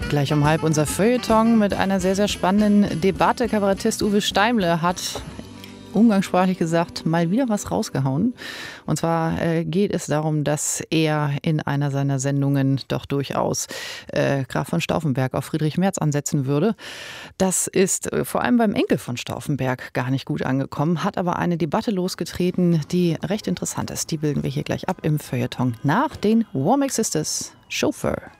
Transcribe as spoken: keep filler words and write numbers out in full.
Gleich um halb unser Feuilleton mit einer sehr, sehr spannenden Debatte. Kabarettist Uwe Steimle hat umgangssprachlich gesagt, mal wieder was rausgehauen. Und zwar äh, geht es darum, dass er in einer seiner Sendungen doch durchaus äh, Graf von Stauffenberg auf Friedrich Merz ansetzen würde. Das ist äh, vor allem beim Enkel von Stauffenberg gar nicht gut angekommen, hat aber eine Debatte losgetreten, die recht interessant ist. Die bilden wir hier gleich ab im Feuilleton nach den Womack Sisters. Chauffeur.